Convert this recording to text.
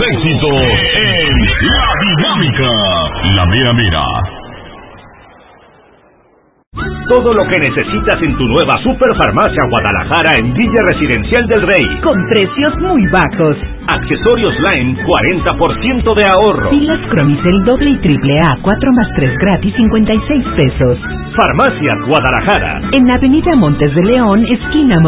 éxitos en La Dinámica, la mera mera. Todo lo que necesitas en tu nueva Superfarmacia Guadalajara en Villa Residencial del Rey. Con precios muy bajos. Accesorios Lime, 40% de ahorro. Pilas Cromicel doble y triple A, 4 más 3 gratis, 56 pesos. Farmacias Guadalajara. En Avenida Montes de León, esquina